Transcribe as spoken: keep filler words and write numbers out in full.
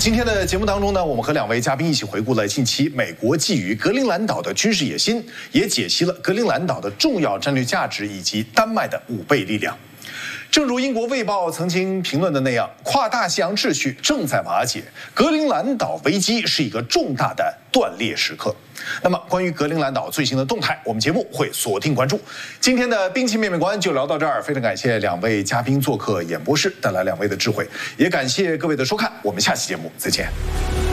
今天的节目当中呢，我们和两位嘉宾一起回顾了近期美国觊觎格陵兰岛的军事野心，也解析了格陵兰岛的重要战略价值以及丹麦的五倍力量。正如英国《卫报》曾经评论的那样，跨大西洋秩序正在瓦解，格陵兰岛危机是一个重大的断裂时刻。那么，关于格陵兰岛最新的动态，我们节目会锁定关注。今天的兵棋面面观就聊到这儿，非常感谢两位嘉宾做客演播室，带来两位的智慧，也感谢各位的收看，我们下期节目再见。